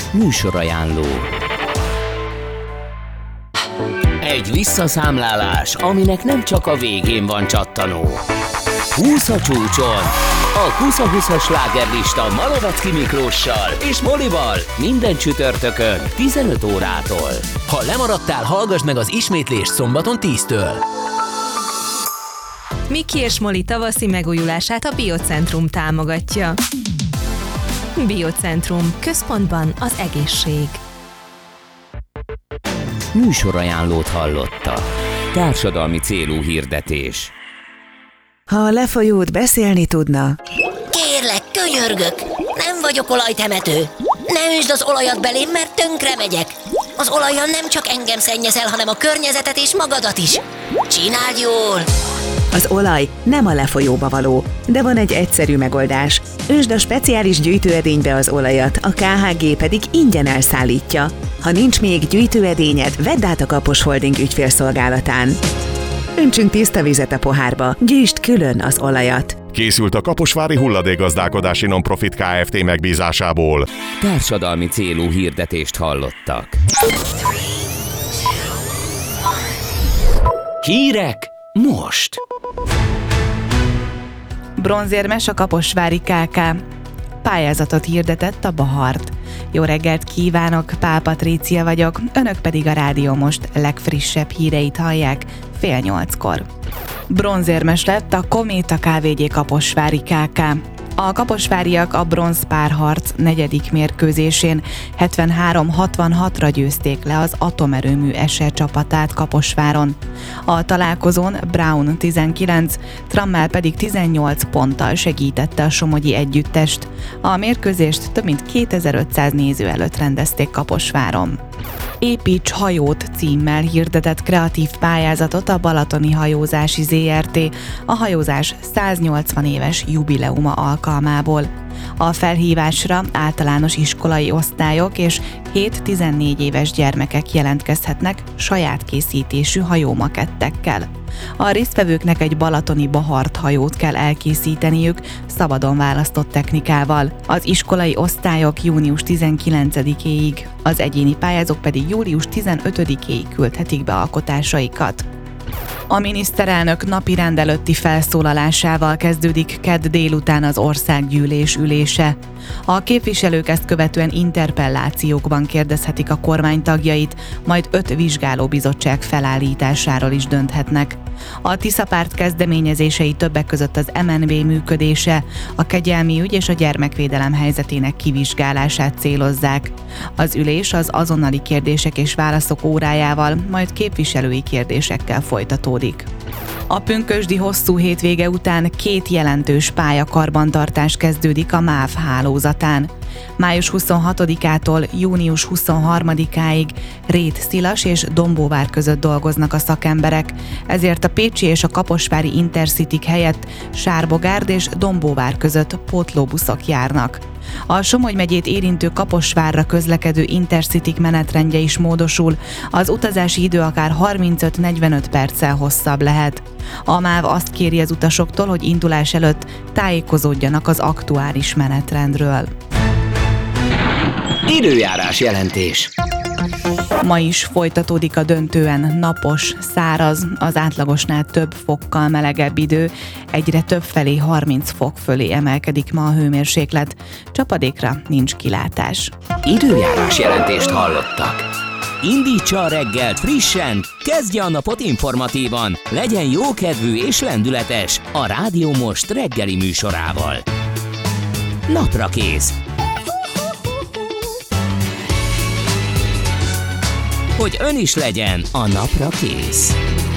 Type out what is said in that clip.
Műsorajánló. Egy visszaszámlálás, aminek nem csak a végén van csattanó. 20 a csúcson. A Kusza-20-as slágerlista Malovecki Miklóssal és Molival minden csütörtökön 15 órától. Ha lemaradtál, hallgass meg az ismétlést szombaton 10-től. Miki és Moli tavaszi megújulását a Biocentrum támogatja. Biocentrum. Központban az egészség. Műsorajánlót hallotta. Társadalmi célú hirdetés. Ha a lefolyót beszélni tudna... Kérlek, könyörgök! Nem vagyok olajtemető! Ne üsd az olajat belém, mert tönkre megyek! Az olajjal nem csak engem szennyezel, hanem a környezetet és magadat is! Csináld jól! Az olaj nem a lefolyóba való, de van egy egyszerű megoldás. Ösd a speciális gyűjtőedénybe az olajat, a KHG pedig ingyen elszállítja. Ha nincs még gyűjtőedényed, vedd át a Kapos Holding ügyfélszolgálatán. Öntsünk tiszta vizet a pohárba, gyűjtsd külön az olajat. Készült a Kaposvári Hulladékgazdálkodási Nonprofit Kft. Megbízásából. Társadalmi célú hirdetést hallottak. Hírek most! Bronzérmes a Kaposvári KK. Pályázatot hirdetett a Bahart. Jó reggelt kívánok, Pál Patrícia vagyok, önök pedig a Rádió Most legfrissebb híreit hallják 7:30-kor. Bronzérmes lett a Kométa Kft. Kaposvári KK. A kaposváriak a bronzpárharc 4. mérkőzésén 73-66-ra győzték le az atomerőmű SR csapatát Kaposváron. A találkozón Brown 19, Trammell pedig 18 ponttal segítette a somogyi együttest. A mérkőzést több mint 2500 néző előtt rendezték Kaposváron. Építs hajót címmel hirdetett kreatív pályázatot a Balatoni Hajózási Zrt. A hajózás 180 éves jubileuma alkalmából. A felhívásra általános iskolai osztályok és 7-14 éves gyermekek jelentkezhetnek saját készítésű hajómakettekkel. A résztvevőknek egy balatoni Bahart hajót kell elkészíteniük szabadon választott technikával. Az iskolai osztályok június 19-éig, az egyéni pályázók pedig július 15-éig küldhetik be alkotásaikat. A miniszterelnök napirend előtti felszólalásával kezdődik kedd délután az országgyűlés ülése. A képviselők ezt követően interpellációkban kérdezhetik a kormány tagjait, majd 5 vizsgálóbizottság felállításáról is dönthetnek. A Tisza párt kezdeményezései többek között az MNB működése, a kegyelmi ügy és a gyermekvédelem helyzetének kivizsgálását célozzák. Az ülés az azonnali kérdések és válaszok órájával, majd képviselői kérdésekkel folytatódik. A pünkösdi hosszú hétvége után 2 jelentős pályakarbantartás kezdődik a MÁV hálózatán. Május 26-ától június 23-áig Rét Szilas és Dombóvár között dolgoznak a szakemberek, ezért a pécsi és a kaposvári Intercityk helyett Sárbogárd és Dombóvár között pótlóbuszok járnak. A Somogy megyét érintő Kaposvárra közlekedő Intercityk menetrendje is módosul, az utazási idő akár 35-45 perccel hosszabb lehet. A MÁV azt kéri az utasoktól, hogy indulás előtt tájékozódjanak az aktuális menetrendről. Időjárás jelentés. Ma is folytatódik a döntően napos, száraz, az átlagosnál több fokkal melegebb idő, egyre több felé 30 fok fölé emelkedik ma a hőmérséklet, csapadékra nincs kilátás. Időjárás jelentést hallottak. Indítsa a reggelt frissen, kezdje a napot informatívan, legyen jókedvű és lendületes a Rádió Most reggeli műsorával. Naprakész. Hogy ön is legyen a napra kész.